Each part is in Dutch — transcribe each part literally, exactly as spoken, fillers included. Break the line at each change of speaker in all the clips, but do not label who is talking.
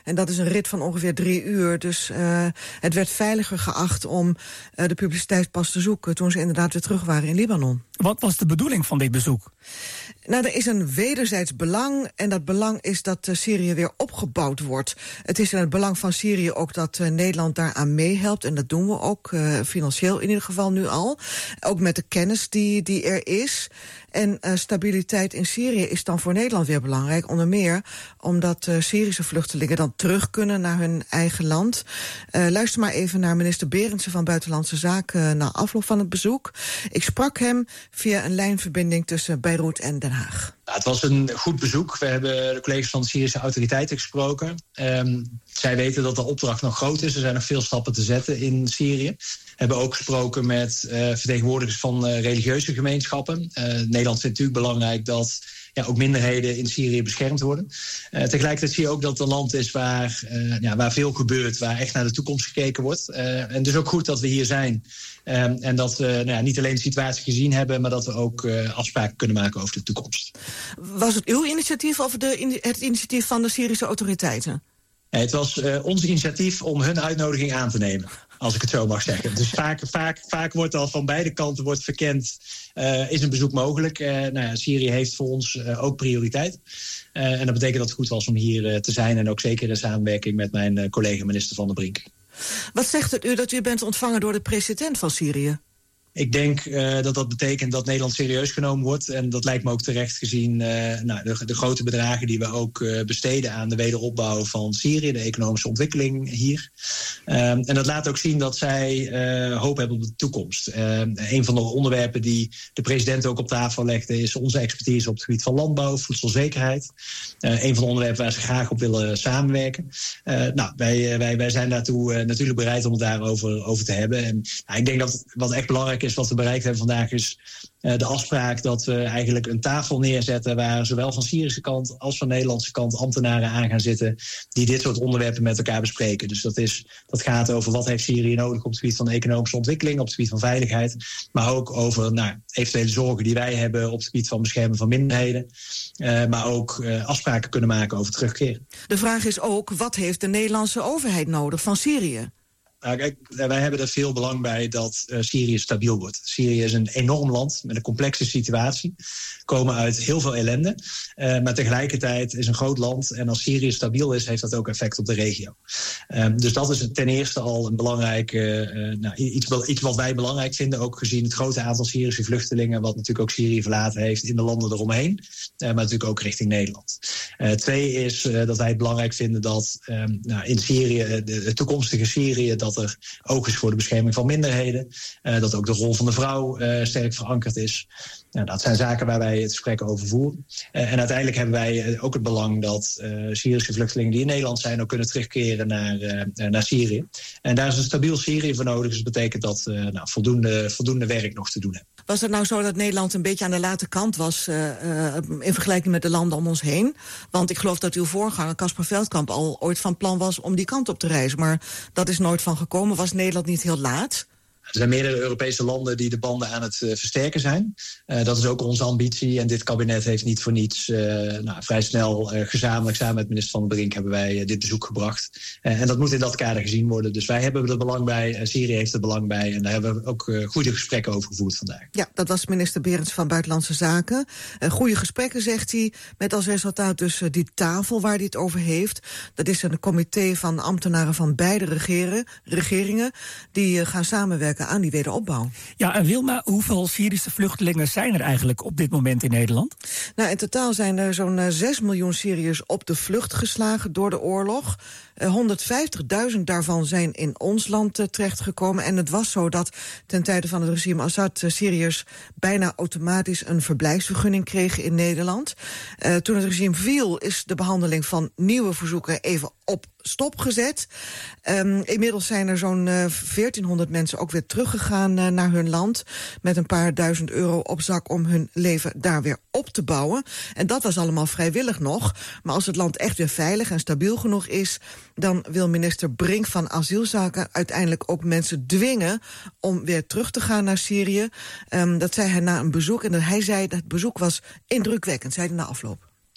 En dat is een rit van ongeveer drie uur. Dus uh, het werd veiliger geacht om uh, de publiciteitspas te zoeken toen ze inderdaad weer terug waren in Libanon.
Wat was de bedoeling van dit bezoek?
Nou, er is een wederzijds belang en dat belang is dat uh, Syrië weer opgebouwd wordt. Het is in het belang van Syrië ook dat uh, Nederland daaraan meehelpt en dat doen we ook, uh, financieel in ieder geval nu al. Ook met de kennis die, die er is. En uh, stabiliteit in Syrië is dan voor Nederland weer belangrijk. Onder meer omdat uh, Syrische vluchtelingen dan terug kunnen naar hun eigen land. Uh, luister maar even naar minister Berendsen van Buitenlandse Zaken uh, na afloop van het bezoek. Ik sprak hem via een lijnverbinding tussen Beirut en Den Haag.
Nou, het was een goed bezoek. We hebben de collega's van de Syrische autoriteiten gesproken. Um, zij weten dat de opdracht nog groot is. Er zijn nog veel stappen te zetten in Syrië. We hebben ook gesproken met uh, vertegenwoordigers van uh, religieuze gemeenschappen. Uh, Nederland vindt natuurlijk belangrijk dat ja, ook minderheden in Syrië beschermd worden. Uh, tegelijkertijd zie je ook dat het een land is waar, uh, ja, waar veel gebeurt, waar echt naar de toekomst gekeken wordt. Uh, en dus ook goed dat we hier zijn. Um, en dat we nou ja, niet alleen de situatie gezien hebben, maar dat we ook uh, afspraken kunnen maken over de toekomst.
Was het uw initiatief of de, het initiatief van de Syrische autoriteiten?
Nee, het was uh, ons initiatief om hun uitnodiging aan te nemen, als ik het zo mag zeggen. Dus vaak, vaak, vaak wordt al van beide kanten wordt verkend, uh, is een bezoek mogelijk. Uh, nou ja, Syrië heeft voor ons uh, ook prioriteit. Uh, en dat betekent dat het goed was om hier uh, te zijn en ook zeker in samenwerking met mijn uh, collega minister Van der Brink.
Wat zegt het u dat u bent ontvangen door de president van Syrië?
Ik denk uh, dat dat betekent dat Nederland serieus genomen wordt. En dat lijkt me ook terecht gezien uh, nou, de, de grote bedragen die we ook uh, besteden aan de wederopbouw van Syrië, de economische ontwikkeling hier. Um, en dat laat ook zien dat zij uh, hoop hebben op de toekomst. Uh, een van de onderwerpen die de president ook op tafel legde is onze expertise op het gebied van landbouw, voedselzekerheid. Uh, een van de onderwerpen waar ze graag op willen samenwerken. Uh, nou, wij, wij, wij zijn daartoe uh, natuurlijk bereid om het daarover over te hebben. En nou, ik denk dat wat echt belangrijk is wat we bereikt hebben vandaag is uh, de afspraak dat we eigenlijk een tafel neerzetten waar zowel van Syrische kant als van Nederlandse kant ambtenaren aan gaan zitten die dit soort onderwerpen met elkaar bespreken. Dus dat, is, dat gaat over wat heeft Syrië nodig op het gebied van economische ontwikkeling, op het gebied van veiligheid, maar ook over nou, eventuele zorgen die wij hebben op het gebied van beschermen van minderheden, uh, maar ook uh, afspraken kunnen maken over terugkeer.
De vraag is ook, wat heeft de Nederlandse overheid nodig van Syrië?
Nou, kijk, wij hebben er veel belang bij dat uh, Syrië stabiel wordt. Syrië is een enorm land met een complexe situatie. Komen uit heel veel ellende. Uh, maar tegelijkertijd is een groot land. En als Syrië stabiel is, heeft dat ook effect op de regio. Um, dus dat is ten eerste al een belangrijk, uh, nou, iets, iets wat wij belangrijk vinden. Ook gezien het grote aantal Syrische vluchtelingen. Wat natuurlijk ook Syrië verlaten heeft in de landen eromheen. Uh, maar natuurlijk ook richting Nederland. Uh, twee is uh, dat wij het belangrijk vinden dat um, nou, in Syrië, de, de toekomstige Syrië, dat er oog is voor de bescherming van minderheden. Uh, dat ook de rol van de vrouw uh, sterk verankerd is. Nou, dat zijn zaken waar wij het gesprek over voeren. Uh, en uiteindelijk hebben wij uh, ook het belang dat uh, Syrische vluchtelingen die in Nederland zijn ook kunnen terugkeren naar, uh, naar Syrië. En daar is een stabiel Syrië voor nodig. Dus dat betekent dat we uh, nou, voldoende, voldoende werk nog te doen hebben.
Was het nou zo dat Nederland een beetje aan de late kant was uh, uh, in vergelijking met de landen om ons heen? Want ik geloof dat uw voorganger Caspar Veldkamp al ooit van plan was om die kant op te reizen. Maar dat is nooit van gekomen. Was Nederland niet heel laat?
Er zijn meerdere Europese landen die de banden aan het uh, versterken zijn. Uh, dat is ook onze ambitie. En dit kabinet heeft niet voor niets uh, nou, vrij snel uh, gezamenlijk samen met minister Van der Brink hebben wij uh, dit bezoek gebracht. Uh, en dat moet in dat kader gezien worden. Dus wij hebben er belang bij. Uh, Syrië heeft er belang bij. En daar hebben we ook uh, goede gesprekken over gevoerd vandaag.
Ja, dat was minister Berendsen van Buitenlandse Zaken. Uh, goede gesprekken, zegt hij, met als resultaat dus uh, die tafel waar hij het over heeft. Dat is een comité van ambtenaren van beide regeren, regeringen die uh, gaan samenwerken aan die wederopbouw.
Ja, en Wilma, hoeveel Syrische vluchtelingen zijn er eigenlijk op dit moment in Nederland?
Nou, in totaal zijn er zo'n uh, zes miljoen Syriërs op de vlucht geslagen door de oorlog. Uh, honderdvijftigduizend daarvan zijn in ons land uh, terechtgekomen. En het was zo dat ten tijde van het regime Assad uh, Syriërs bijna automatisch een verblijfsvergunning kregen in Nederland. Uh, toen het regime viel is de behandeling van nieuwe verzoeken even op stop gezet. Um, inmiddels zijn er zo'n uh, veertienhonderd mensen ook weer teruggegaan uh, naar hun land met een paar duizend euro op zak om hun leven daar weer op te bouwen. En dat was allemaal vrijwillig nog. Maar als het land echt weer veilig en stabiel genoeg is, dan wil minister Brink van Asielzaken uiteindelijk ook mensen dwingen om weer terug te gaan naar Syrië. Um, dat zei hij na een bezoek. En hij zei dat het bezoek was indrukwekkend, zei hij na afloop.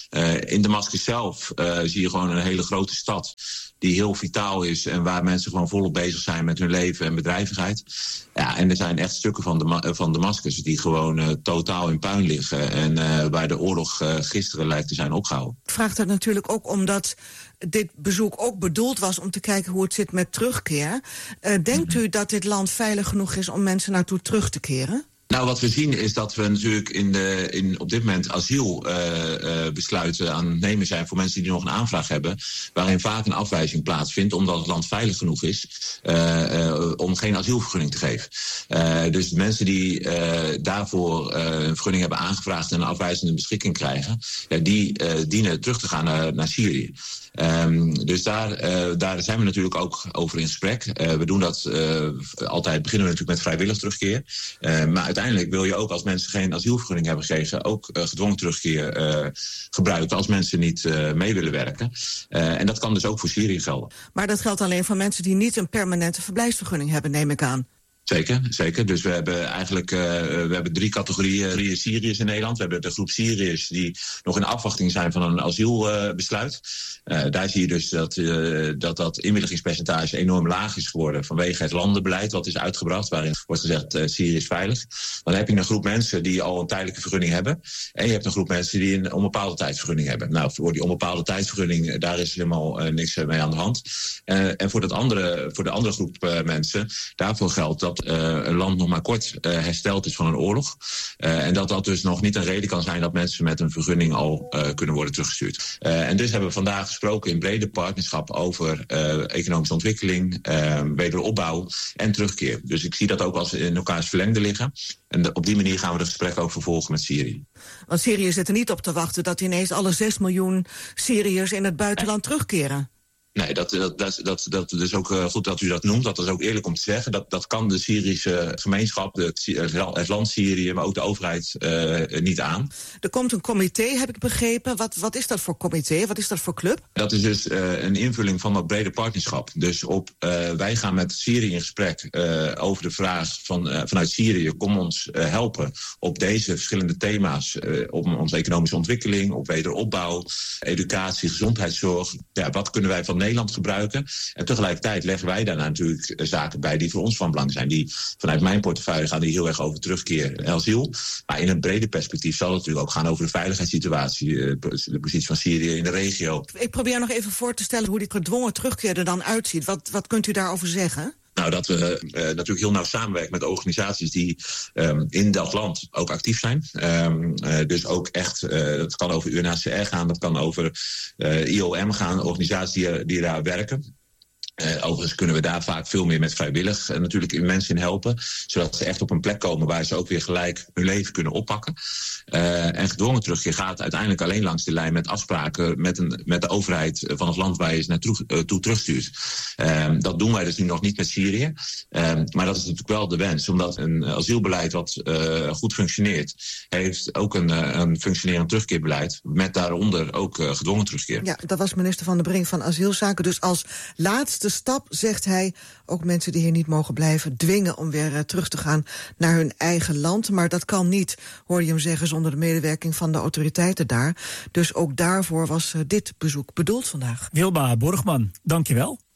Uh, in Damascus zelf uh, zie je gewoon een hele grote stad die heel vitaal is en waar mensen gewoon volop bezig zijn met hun leven en bedrijvigheid. Ja, en er zijn echt stukken van, de, van Damascus die gewoon uh, totaal in puin liggen en uh, waar de oorlog uh, gisteren lijkt te zijn opgehouden.
Ik vraag dat natuurlijk ook omdat dit bezoek ook bedoeld was om te kijken hoe het zit met terugkeer. Uh, denkt u dat dit land veilig genoeg is om mensen naartoe terug te keren?
Nou, wat we zien is dat we natuurlijk in de, in, op dit moment asielbesluiten uh, uh, aan het nemen zijn voor mensen die nog een aanvraag hebben, waarin vaak een afwijzing plaatsvindt, omdat het land veilig genoeg is uh, uh, om geen asielvergunning te geven. Uh, dus mensen die uh, daarvoor uh, een vergunning hebben aangevraagd en een afwijzende beschikking krijgen, uh, die uh, dienen terug te gaan naar, naar Syrië. Um, dus daar, uh, daar zijn we natuurlijk ook over in gesprek. Uh, we doen dat uh, altijd, beginnen we natuurlijk met vrijwillig terugkeer. Uh, maar uiteindelijk wil je ook, als mensen geen asielvergunning hebben gekregen, ook uh, gedwongen terugkeer uh, gebruiken als mensen niet uh, mee willen werken. Uh, en dat kan dus ook voor Syrië gelden.
Maar dat geldt alleen voor mensen die niet een permanente verblijfsvergunning hebben, neem ik aan.
Zeker, zeker. Dus we hebben eigenlijk uh, we hebben drie categorieën Syriërs in Nederland. We hebben de groep Syriërs die nog in afwachting zijn van een asielbesluit. Uh, uh, daar zie je dus dat, uh, dat dat inwilligingspercentage enorm laag is geworden vanwege het landenbeleid wat is uitgebracht, waarin wordt gezegd uh, Syrië is veilig. Dan heb je een groep mensen die al een tijdelijke vergunning hebben. En je hebt een groep mensen die een onbepaalde tijdsvergunning hebben. Nou, voor die onbepaalde tijdsvergunning, daar is helemaal uh, niks mee aan de hand. Uh, en voor, dat andere, voor de andere groep uh, mensen, daarvoor geldt dat Uh, een land nog maar kort uh, hersteld is van een oorlog. Uh, en dat dat dus nog niet een reden kan zijn dat mensen met een vergunning al uh, kunnen worden teruggestuurd. Uh, en dus hebben we vandaag gesproken in brede partnerschap over uh, economische ontwikkeling, uh, wederopbouw en terugkeer. Dus ik zie dat ook als in elkaars verlengde liggen. En de, op die manier gaan we het gesprek ook vervolgen met Syrië.
Want Syrië zit er niet op te wachten dat ineens alle zes miljoen Syriërs in het buitenland terugkeren.
Nee, dat, dat, dat, dat, dat is ook uh, goed dat u dat noemt. Dat is ook eerlijk om te zeggen. Dat, dat kan de Syrische gemeenschap, de, het land Syrië, maar ook de overheid uh, niet aan.
Er komt een comité, heb ik begrepen. Wat, wat is dat voor comité? Wat is dat voor club?
Dat is dus uh, een invulling van dat brede partnerschap. Dus op, uh, wij gaan met Syrië in gesprek uh, over de vraag van, uh, vanuit Syrië, kom ons uh, helpen op deze verschillende thema's. Uh, op onze economische ontwikkeling, op wederopbouw, educatie, gezondheidszorg. Ja, wat kunnen wij van Nederland gebruiken. En tegelijkertijd leggen wij daarna natuurlijk zaken bij die voor ons van belang zijn. Die vanuit mijn portefeuille gaan die heel erg over terugkeer en asiel. Maar in een breder perspectief zal het natuurlijk ook gaan over de veiligheidssituatie, de positie van Syrië in de regio.
Ik probeer nog even voor te stellen hoe die gedwongen terugkeer er dan uitziet. Wat, wat kunt u daarover zeggen?
Nou, dat we uh, natuurlijk heel nauw samenwerken met organisaties die um, in dat land ook actief zijn. Um, uh, dus ook echt, uh, dat kan over U N H C R gaan, dat kan over uh, I O M gaan, organisaties die, die daar werken. Uh, overigens kunnen we daar vaak veel meer met vrijwillig uh, natuurlijk in mensen in helpen. Zodat ze echt op een plek komen waar ze ook weer gelijk hun leven kunnen oppakken. Uh, en gedwongen terugkeer gaat uiteindelijk alleen langs de lijn met afspraken met, een, met de overheid van het land waar je ze naartoe uh, toe terugstuurt. Uh, dat doen wij dus nu nog niet met Syrië. Uh, maar dat is natuurlijk wel de wens. Omdat een asielbeleid wat uh, goed functioneert, heeft ook een, uh, een functionerend terugkeerbeleid. Met daaronder ook uh, gedwongen terugkeer.
Ja, dat was minister Van der Brink van Asielzaken. Dus als laatste De stap, zegt hij, ook mensen die hier niet mogen blijven dwingen om weer uh, terug te gaan naar hun eigen land. Maar dat kan niet, hoorde je hem zeggen, zonder de medewerking van de autoriteiten daar. Dus ook daarvoor was uh, dit bezoek bedoeld vandaag.
Wilma Borgman, dank je wel.